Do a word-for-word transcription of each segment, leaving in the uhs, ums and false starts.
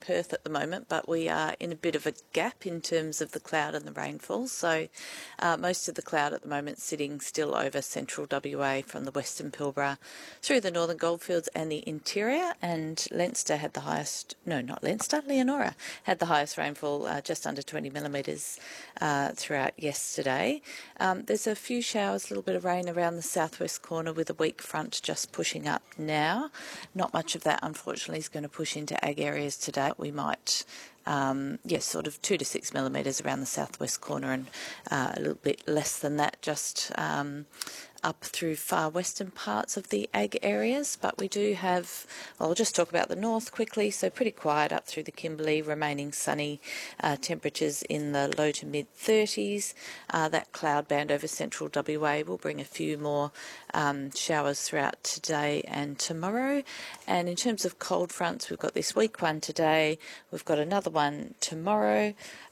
Perth at the moment, but we are in a bit of a gap in terms of the cloud and the rainfall. So uh, most of the cloud at the moment sitting still over central W A from the Western Pilbara through the Northern Goldfields and the interior. And Leinster had the highest, no, not Leinster, Leonora had the highest rainfall, uh, just under twenty millimetres uh, throughout yesterday. Um, there's a few showers, a little bit of rain around the southwest corner with a weak front just pushing up now. Not much of that, unfortunately, is going to push into ag areas today. We might, um, yes, sort of two to six millimetres around the southwest corner and uh, a little bit less than that just um, up through far western parts of the ag areas. But we do have, well, I'll just talk about the north quickly, so pretty quiet up through the Kimberley, remaining sunny, uh, temperatures in the low to mid thirties. Uh, that cloud band over central W A will bring a few more um, showers throughout today and tomorrow. And in terms of cold fronts, we've got this weak one today, we've got another one tomorrow.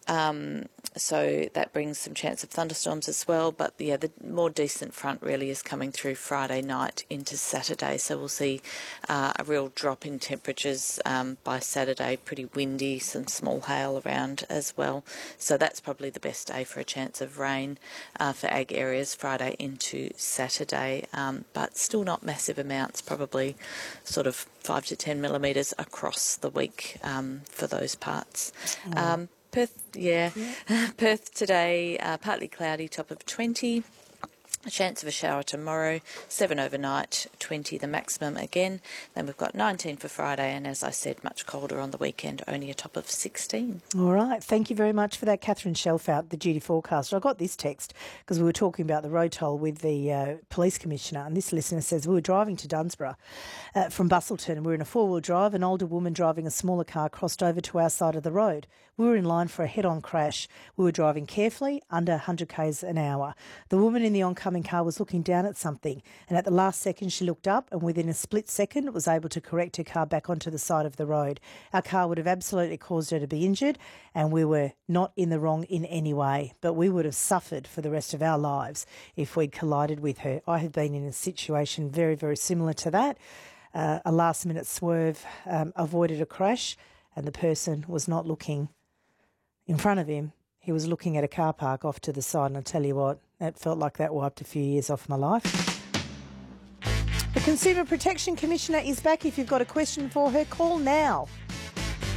Um, so that brings some chance of thunderstorms as well. But yeah, the more decent front really is coming through Friday night into Saturday. So we'll see uh, a real drop in temperatures um, by Saturday. Pretty windy, some small hail around as well. So that's probably the best day for a chance of rain uh, for ag areas, Friday into Saturday. Um, but still not massive amounts, probably sort of five to ten millimetres across the week um, for those parts. Mm. Um, Perth, yeah. yeah. Perth today, uh, partly cloudy, top of twenty. A chance of a shower tomorrow, seven overnight, twenty the maximum again. Then we've got nineteen for Friday, and as I said, much colder on the weekend, only a top of sixteen. All right. Thank you very much for that, Catherine Shelfout, the duty forecaster. I got this text because we were talking about the road toll with the uh, police commissioner, and this listener says, we were driving to Dunsborough uh, from Busselton, and we were in a four-wheel drive. An older woman driving a smaller car crossed over to our side of the road. We were in line for a head-on crash. We were driving carefully, under one hundred k's an hour. The woman in the oncoming car was looking down at something, and at the last second she looked up, and within a split second was able to correct her car back onto the side of the road. Our car would have absolutely caused her to be injured, and we were not in the wrong in any way, but we would have suffered for the rest of our lives if we'd collided with her. I have been in a situation very, very similar to that. Uh, a last-minute swerve um, avoided a crash, and the person was not looking in front of him. He was looking at a car park off to the side, and I tell you what, it felt like that wiped a few years off my life. The Consumer Protection Commissioner is back. If you've got a question for her, call now.